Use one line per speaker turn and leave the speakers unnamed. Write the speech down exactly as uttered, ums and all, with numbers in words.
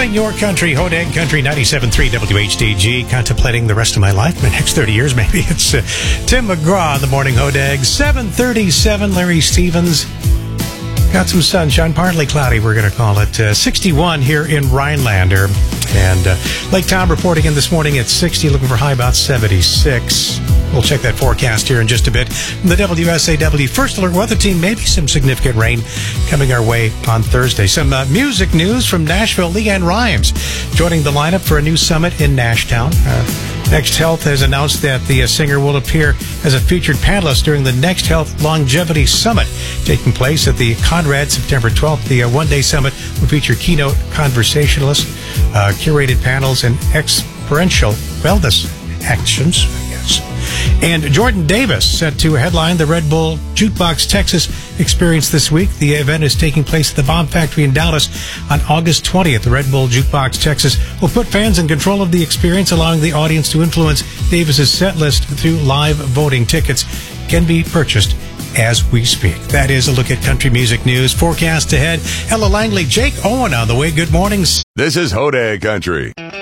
Playing your country, Hodag Country, ninety-seven point three W H D G. Contemplating the rest of my life, my next thirty years maybe. It's uh, Tim McGraw in the morning, Hodag. seven thirty-seven, Larry Stevens. Got some sunshine, partly cloudy, we're going to call it. Uh, sixty-one here in Rhinelander. And uh, Lake Tom reporting in this morning at sixty, looking for high about seventy-six. We'll check that forecast here in just a bit. From the W S A W First Alert Weather Team, maybe some significant rain coming our way on Thursday. Some uh, music news from Nashville. Leanne Rimes joining the lineup for a new summit in Nashtown. Uh, Next Health has announced that the uh, singer will appear as a featured panelist during the Next Health Longevity Summit taking place at the Conrad September twelfth. The uh, one-day summit will feature keynote conversationalists, uh, curated panels, and experiential wellness actions, I guess. And Jordan Davis set to headline the Red Bull Jukebox Texas experience this week. The event is taking place at the Bomb Factory in Dallas on August twentieth. The Red Bull Jukebox Texas will put fans in control of the experience, allowing the audience to influence Davis's set list through live voting. Tickets can be purchased as we speak. That is a look at country music news. Forecast ahead. Ella Langley, Jake Owen on the way. Good mornings.
This is Hodag Country.